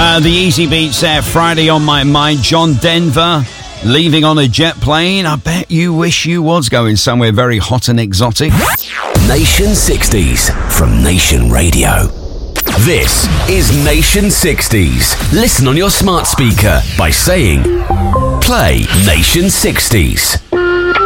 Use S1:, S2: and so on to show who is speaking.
S1: The Easy Beats there, Friday on My Mind. John Denver, leaving on a jet plane. I bet you wish you was going somewhere very hot and exotic.
S2: Nation 60s from Nation Radio. This is Nation 60s. Listen on your smart speaker by saying, play Nation 60s.